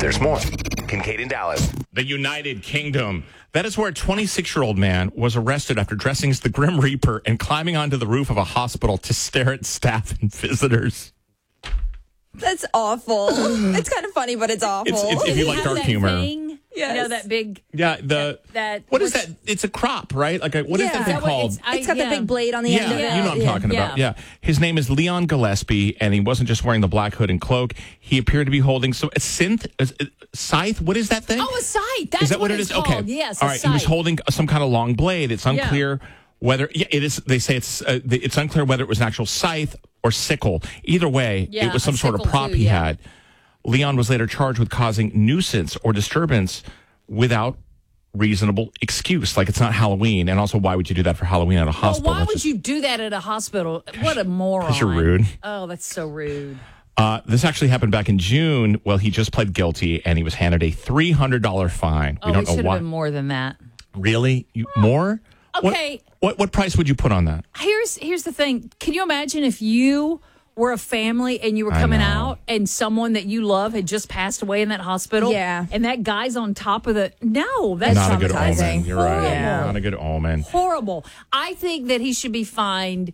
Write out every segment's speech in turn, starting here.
There's more. Kincaid and Dallas. The United Kingdom. That is where a 26-year-old man was arrested after dressing as the Grim Reaper and climbing onto the roof of a hospital to stare at staff and visitors. That's awful. It's kind of funny, but it's awful. It's if you like dark humor. Yes. You know, that big... Yeah, what is that? It's a crop, right? What is that thing called? It's got the big blade on the end of it. You know what I'm talking about. Yeah. His name is Leon Gillespie, and he wasn't just wearing the black hood and cloak. He appeared to be holding a scythe. What is that thing? Oh, a scythe. That's is that what it's it is? called. Okay. Yes, all right. He was holding some kind of long blade. It's unclear whether it is. They say it's unclear whether it was an actual scythe or sickle. Either way, it was some sort of prop he had. Leon was later charged with causing nuisance or disturbance without reasonable excuse. Like, it's not Halloween. And also, why would you do that for Halloween at a hospital? Well, why would you do that at a hospital? What a moron. Because you're rude. Oh, that's so rude. This actually happened back in June. Well, he just pled guilty, and he was handed a $300 fine. We don't know should have been more than that. Really? More? Okay. What price would you put on that? Here's the thing. Can you imagine if you were a family and you were coming out and someone that you love had just passed away in that hospital? Yeah. And that guy's on top of the... No, that's not a good omen. You're right. Yeah. Not a good omen. Horrible. I think that he should be fined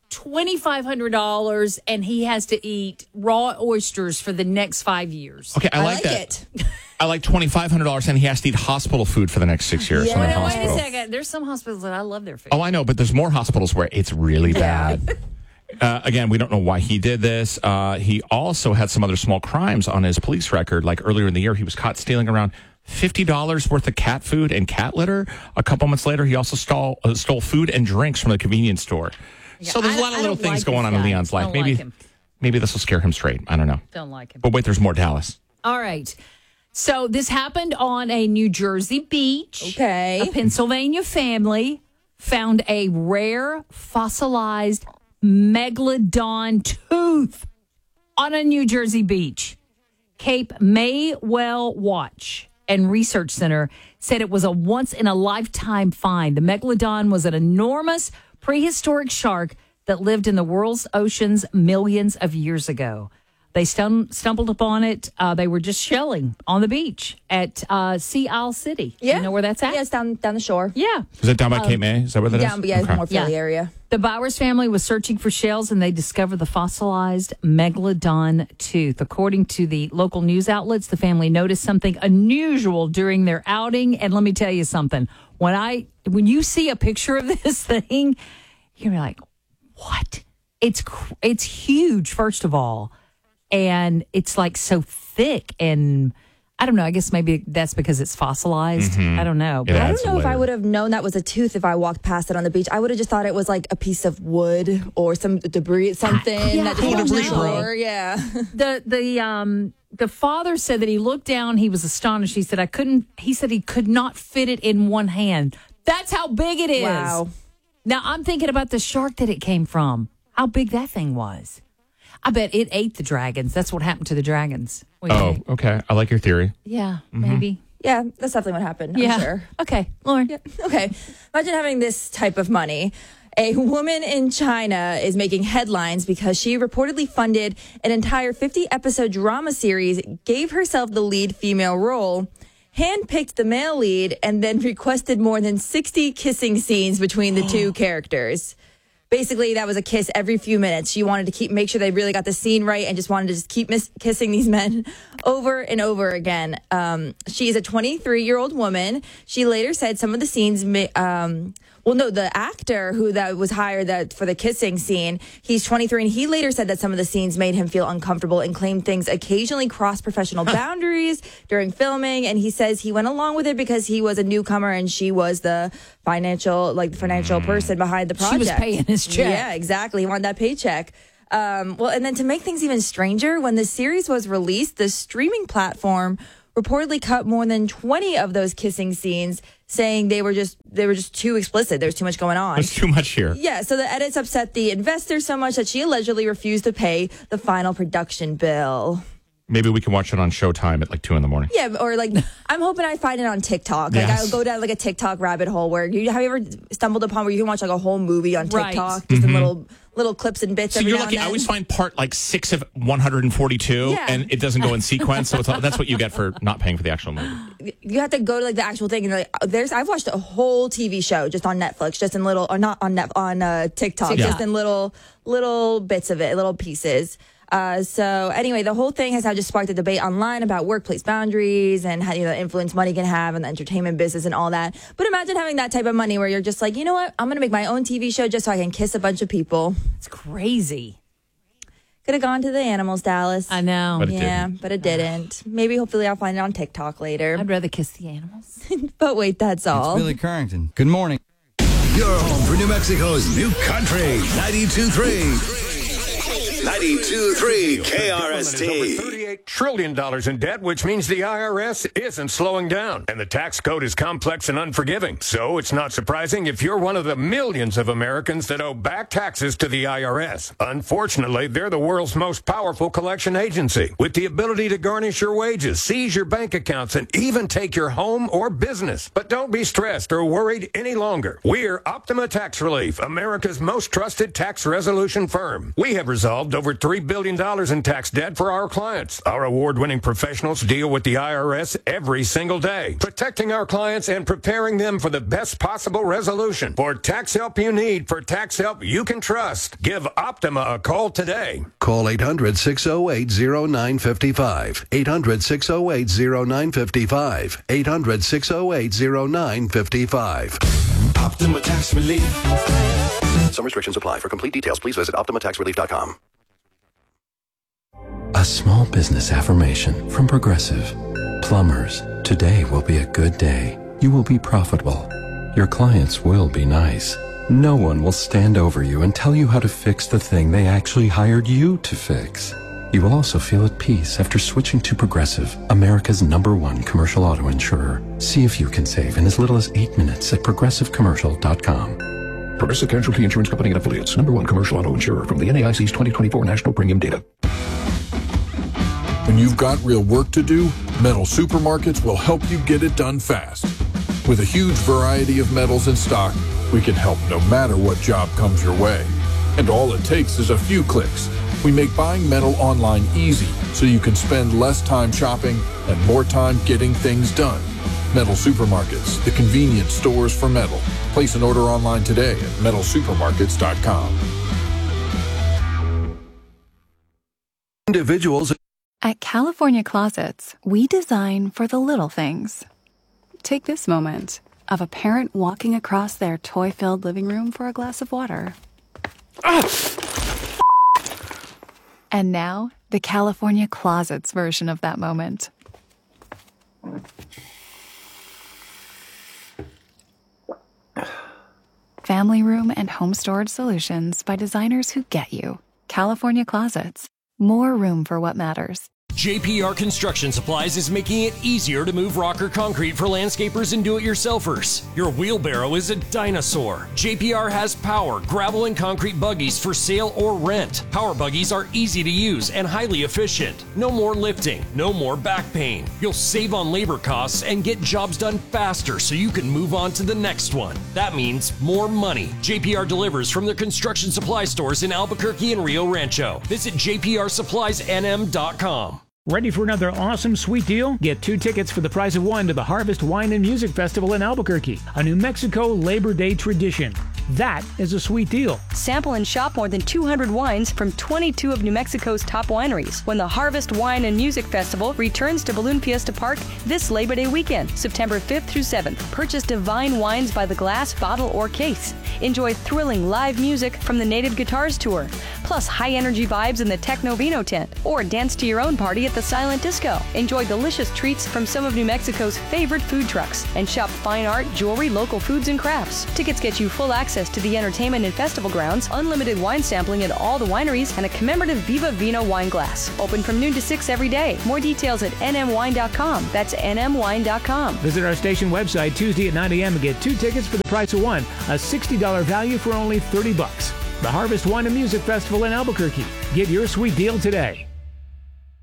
$2,500 and he has to eat raw oysters for the next 5 years. Okay, I like that. I like $2,500 and he has to eat hospital food for the next 6 years. Yeah. Wait a second. There's some hospitals that I love their food. Oh, I know, but there's more hospitals where it's really bad. Again, we don't know why he did this. He also had some other small crimes on his police record. Like earlier in the year, he was caught stealing around $50 worth of cat food and cat litter. A couple months later, he also stole food and drinks from the convenience store. Yeah, so there's a lot of little things going on in Leon's life. Maybe this will scare him straight. I don't know. Don't like him. But wait, there's more, Dallas. All right. So this happened on a New Jersey beach. Okay. A Pennsylvania family found a rare fossilized megalodon tooth on a New Jersey beach. Cape May Well Watch and Research Center said it was a once-in-a-lifetime find. The megalodon was an enormous prehistoric shark that lived in the world's oceans millions of years ago. They stumbled upon it. They were just shelling on the beach at Sea Isle City. Yeah. You know where that's at? Yeah, it's down the shore. Yeah. Is that down by Cape May? Is that where that is? Yeah, okay. More Philly area. The Bowers family was searching for shells and they discovered the fossilized megalodon tooth. According to the local news outlets, the family noticed something unusual during their outing. And let me tell you something. When you see a picture of this thing, you're like, what? It's huge, first of all. And it's like so thick and I don't know. I guess maybe that's because it's fossilized. Mm-hmm. I don't know. But I don't know if I would have known that was a tooth if I walked past it on the beach. I would have just thought it was like a piece of wood or some debris, something that just washed ashore. Yeah. The father said that he looked down. He was astonished. He said he could not fit it in one hand. That's how big it is. Wow. Now I'm thinking about the shark that it came from. How big that thing was. I bet it ate the dragons. That's what happened to the dragons. Okay. I like your theory. Yeah, maybe. Yeah, that's definitely what happened. I'm sure. Okay, Lauren. Yeah. Okay. Imagine having this type of money. A woman in China is making headlines because she reportedly funded an entire 50-episode drama series, gave herself the lead female role, handpicked the male lead, and then requested more than 60 kissing scenes between the two characters. Basically, that was a kiss every few minutes. She wanted to make sure they really got the scene right and just wanted to just keep kissing these men over and over again. She is a 23-year-old woman. She later said some of the scenes... the actor that was hired for the kissing scene, he's 23, and he later said that some of the scenes made him feel uncomfortable and claimed things occasionally crossed professional boundaries during filming. And he says he went along with it because he was a newcomer and she was the financial person behind the project. She was paying his check. Yeah, exactly. He wanted that paycheck. And then to make things even stranger, when the series was released, the streaming platform reportedly cut more than 20 of those kissing scenes, saying they were just too explicit. There was too much going on. There's too much here. Yeah, so the edits upset the investor so much that she allegedly refused to pay the final production bill. Maybe we can watch it on Showtime at like 2 a.m. Yeah, or I'm hoping I find it on TikTok. I'll go down like a TikTok rabbit hole where have you ever stumbled upon where you can watch like a whole movie on TikTok, just in little little clips and bits. So every you're now lucky. and I then. always find part like 6 of 142, Yeah. and it doesn't go in sequence. So that's what you get for not paying for the actual movie. You have to go to like the actual thing, and like, I've watched a whole TV show just on Netflix, just in little, or not on TikTok, Yeah. just in little bits of it, little pieces. So anyway, the whole thing has now just sparked a debate online about workplace boundaries and how, the influence money can have in the entertainment business and all that. But imagine having that type of money where you're just like, you know what? I'm going to make my own TV show just so I can kiss a bunch of people. It's crazy. Could have gone to the animals, Dallas. I know. But it didn't. But it didn't. Maybe, hopefully, I'll find it on TikTok later. I'd rather kiss the animals. But wait, that's all. It's Billy Currington. Good morning. You're home for New Mexico's new country, 92.3. 92.3 KRST. $38 trillion in debt, which means the IRS isn't slowing down. And the tax code is complex and unforgiving. So it's not surprising if you're one of the millions of Americans that owe back taxes to the IRS. Unfortunately, they're the world's most powerful collection agency, with the ability to garnish your wages, seize your bank accounts, and even take your home or business. But don't be stressed or worried any longer. We're Optima Tax Relief, America's most trusted tax resolution firm. We have resolved over $3 billion in tax debt for our clients. Our award-winning professionals deal with the IRS every single day, protecting our clients and preparing them for the best possible resolution. For tax help you need, for tax help you can trust, give Optima a call today. Call 800-608-0955. 800-608-0955. 800-608-0955. Optima Tax Relief. Some restrictions apply. For complete details, please visit OptimaTaxRelief.com. A small business affirmation from Progressive. Plumbers, today will be a good day. You will be profitable. Your clients will be nice. No one will stand over you and tell you how to fix the thing they actually hired you to fix. You will also feel at peace after switching to Progressive, America's #1 commercial auto insurer. See if you can save in as little as 8 minutes at progressivecommercial.com. Progressive Casualty Insurance Company and Affiliates. #1 commercial auto insurer from the NAIC's 2024 National Premium Data. When you've got real work to do, Metal Supermarkets will help you get it done fast. With a huge variety of metals in stock, we can help no matter what job comes your way. And all it takes is a few clicks. We make buying metal online easy so you can spend less time shopping and more time getting things done. Metal Supermarkets, the convenient stores for metal. Place an order online today at metalsupermarkets.com. Individuals. At California Closets, we design for the little things. Take this moment of a parent walking across their toy-filled living room for a glass of water. And now, the California Closets version of that moment. Family room and home storage solutions by designers who get you. California Closets. More room for what matters. JPR Construction Supplies is making it easier to move rock or concrete for landscapers and do-it-yourselfers. Your wheelbarrow is a dinosaur. JPR has power, gravel, and concrete buggies for sale or rent. Power buggies are easy to use and highly efficient. No more lifting, no more back pain. You'll save on labor costs and get jobs done faster so you can move on to the next one. That means more money. JPR delivers from their construction supply stores in Albuquerque and Rio Rancho. Visit jprsuppliesnm.com. Ready for another awesome sweet deal? Get 2 tickets for the price of 1 to the Harvest Wine and Music Festival in Albuquerque, a New Mexico Labor Day tradition. That is a sweet deal. Sample and shop more than 200 wines from 22 of New Mexico's top wineries when the Harvest Wine and Music Festival returns to Balloon Fiesta Park this Labor Day weekend, September 5th through 7th. Purchase divine wines by the glass, bottle, or case. Enjoy thrilling live music from the Native Guitars Tour, plus high-energy vibes in the Techno Vino tent, or dance to your own party at the Silent Disco. Enjoy delicious treats from some of New Mexico's favorite food trucks, and shop fine art, jewelry, local foods, and crafts. Tickets get you full access to the entertainment and festival grounds, unlimited wine sampling at all the wineries, and a commemorative Viva Vino wine glass. Open from noon to 6 every day. More details at nmwine.com. That's nmwine.com. Visit our station website Tuesday at 9 a.m. and get 2 tickets for the price of 1, a $60 value for only $30. The Harvest Wine and Music Festival in Albuquerque. Get your sweet deal today.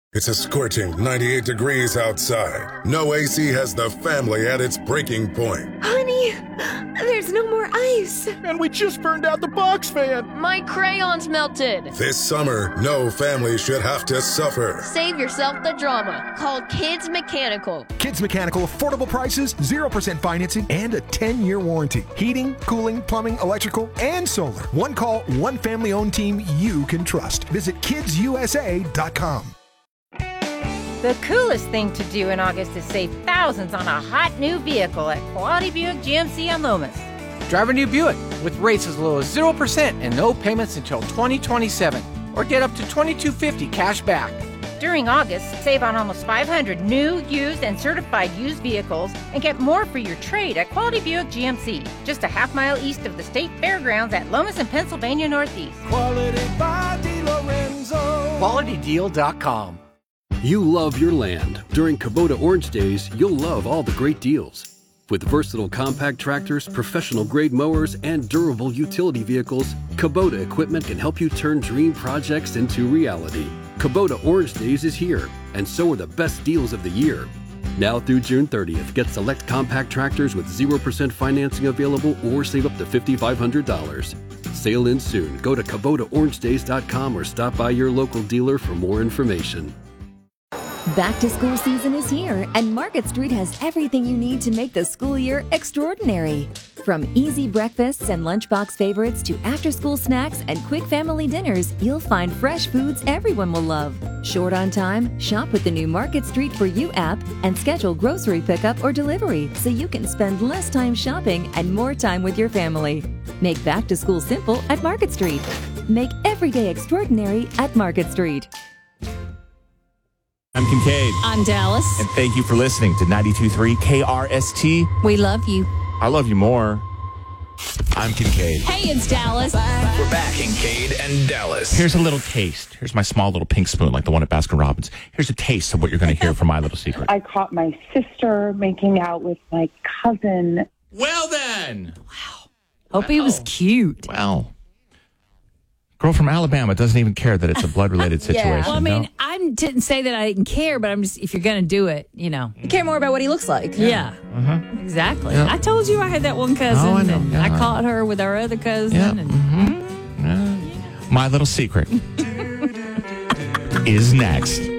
It's a scorching 98 degrees outside. No AC has the family at its breaking point. Honey, there's no more ice. And we just burned out the box fan. My crayons melted. This summer, no family should have to suffer. Save yourself the drama. Call Kids Mechanical. Kids Mechanical, affordable prices, 0% financing, and a 10-year warranty. Heating, cooling, plumbing, electrical, and solar. One call, one family-owned team you can trust. Visit kidsusa.com. The coolest thing to do in August is save thousands on a hot new vehicle at Quality Buick GMC on Loomis. Drive a new Buick with rates as low as 0% and no payments until 2027. Or get up to $2,250 cash back. During August, save on almost 500 new, used, and certified used vehicles and get more for your trade at Quality Buick GMC, just a half-mile east of the State Fairgrounds at Lomas and Pennsylvania Northeast. Quality by DeLorenzo. QualityDeal.com. You love your land. During Kubota Orange Days, you'll love all the great deals. With versatile compact tractors, professional-grade mowers, and durable utility vehicles, Kubota equipment can help you turn dream projects into reality. Kubota Orange Days is here, and so are the best deals of the year. Now through June 30th, get select compact tractors with 0% financing available or save up to $5,500. Sale ends soon. Go to KubotaOrangeDays.com or stop by your local dealer for more information. Back to school season is here, and Market Street has everything you need to make the school year extraordinary. From easy breakfasts and lunchbox favorites to after-school snacks and quick family dinners, you'll find fresh foods everyone will love. Short on time? Shop with the new Market Street For You app and schedule grocery pickup or delivery so you can spend less time shopping and more time with your family. Make back to school simple at Market Street. Make every day extraordinary at Market Street. I'm Kincaid. I'm Dallas. And thank you for listening to 92.3 KRST. We love you. I love you more. I'm Kincaid. Hey, it's Dallas. We're back, Kincaid and Dallas. Here's a little taste. Here's my small little pink spoon, like the one at Baskin-Robbins. Here's a taste of what you're going to hear from My Little Secret. I caught my sister making out with my cousin. Well, then. Wow. Hope he was cute. Well. Girl from Alabama doesn't even care that it's a blood-related situation. Well, I mean, no? I didn't say that I didn't care, but I'm just, if you're going to do it, you know. You care more about what he looks like. Yeah. Exactly. Yeah. I told you I had that one cousin. Oh, I know. And Yeah. I caught her with our other cousin. Yeah. And, My Little Secret is next.